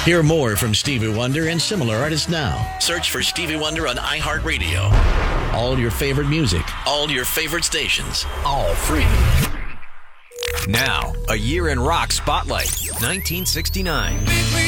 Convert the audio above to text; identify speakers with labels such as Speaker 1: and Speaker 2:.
Speaker 1: Hear more from Stevie Wonder and similar artists now. Search for Stevie Wonder on iHeartRadio. All your favorite music, all your favorite stations, all free.
Speaker 2: Now, a year in rock spotlight, 1969.